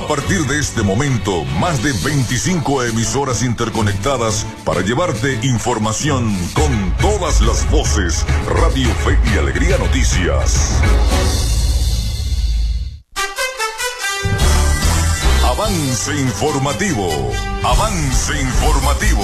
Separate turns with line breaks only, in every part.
A partir de este momento, más de 25 emisoras interconectadas para llevarte información con todas las voces. Radio Fe y Alegría Noticias. Avance informativo. Avance informativo.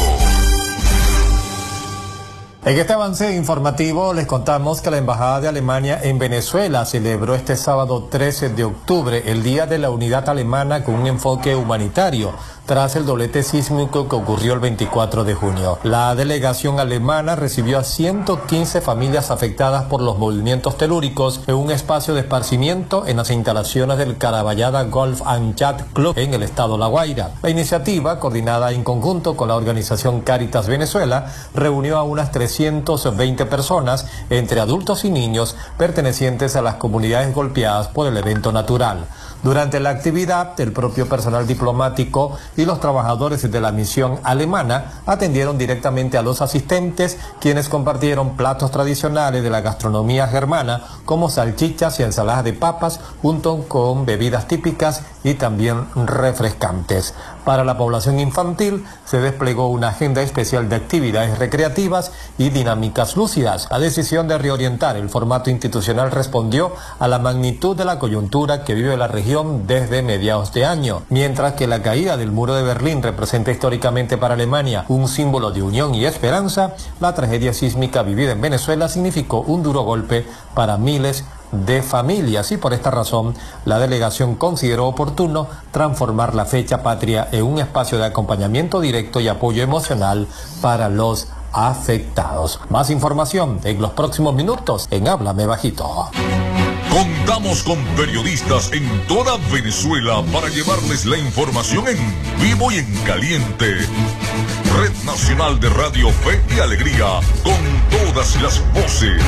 En este avance informativo les contamos que la Embajada de Alemania en Venezuela celebró este sábado 13 de octubre el Día de la Unidad Alemana con un enfoque humanitario, tras el doblete sísmico que ocurrió el 24 de junio. La delegación alemana recibió a 115 familias afectadas por los movimientos telúricos en un espacio de esparcimiento en las instalaciones del Caraballada Golf and Yacht Club en el estado La Guaira. La iniciativa, coordinada en conjunto con la organización Cáritas Venezuela, reunió a unas 320 personas, entre adultos y niños, pertenecientes a las comunidades golpeadas por el evento natural. Durante la actividad, el propio personal diplomático y los trabajadores de la misión alemana atendieron directamente a los asistentes, quienes compartieron platos tradicionales de la gastronomía germana, como salchichas y ensaladas de papas, junto con bebidas típicas y también refrescantes. Para la población infantil se desplegó una agenda especial de actividades recreativas y dinámicas lúcidas. La decisión de reorientar el formato institucional respondió a la magnitud de la coyuntura que vive la región desde mediados de año. Mientras que la caída del muro de Berlín representa históricamente para Alemania un símbolo de unión y esperanza, la tragedia sísmica vivida en Venezuela significó un duro golpe para miles de familias, y por esta razón la delegación consideró oportuno transformar la fecha patria en un espacio de acompañamiento directo y apoyo emocional para los afectados. Más información en los próximos minutos en Háblame Bajito.
Contamos con periodistas en toda Venezuela para llevarles la información en vivo y en caliente. Red Nacional de Radio Fe y Alegría, con todas las voces.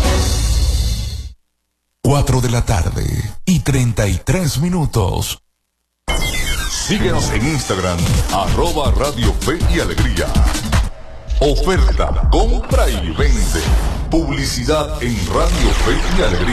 4 de la tarde y 33 minutos.
Síguenos en Instagram, @Radio Fe y Alegría. Oferta, compra y vende. Publicidad en Radio Fe y Alegría.